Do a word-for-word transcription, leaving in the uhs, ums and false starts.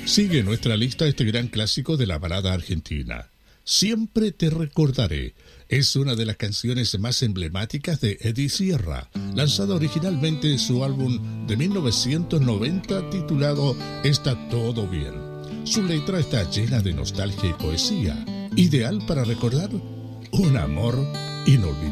Sigue en nuestra lista este gran clásico de la balada argentina. Siempre te recordaré. Es una de las canciones más emblemáticas de Eddie Sierra, lanzada originalmente en su álbum de mil novecientos noventa titulado Está todo bien. Su letra está llena de nostalgia y poesía, ideal para recordar un amor inolvidable.